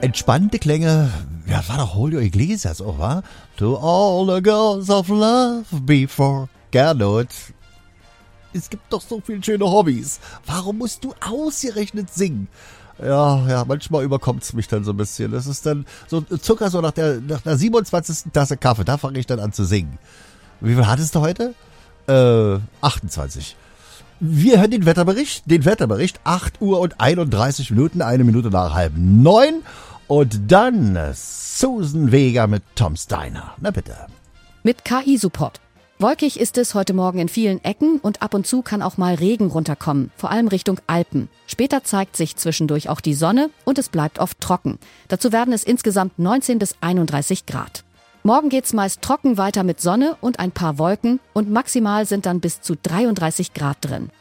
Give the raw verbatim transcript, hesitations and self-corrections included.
entspannte Klänge. Ja, war doch Julio Iglesias auch, wa? To all the girls of love before Gernot. Es gibt doch so viele schöne Hobbys. Warum musst du ausgerechnet singen? Ja, ja, manchmal überkommt's mich dann so ein bisschen. Das ist dann so Zucker so nach der, nach der siebenundzwanzigsten Tasse Kaffee. Da fange ich dann an zu singen. Wie viel hattest du heute? Äh, achtundzwanzig. Wir hören den Wetterbericht. Den Wetterbericht. acht Uhr und einunddreißig Minuten. Eine Minute nach halb neun. Und dann Susan Vega mit Tom Steiner. Na bitte. Mit K I-Support. Wolkig ist es heute Morgen in vielen Ecken und ab und zu kann auch mal Regen runterkommen, vor allem Richtung Alpen. Später zeigt sich zwischendurch auch die Sonne und es bleibt oft trocken. Dazu werden es insgesamt neunzehn bis einunddreißig Grad. Morgen geht's meist trocken weiter mit Sonne und ein paar Wolken und maximal sind dann bis zu dreiunddreißig Grad drin.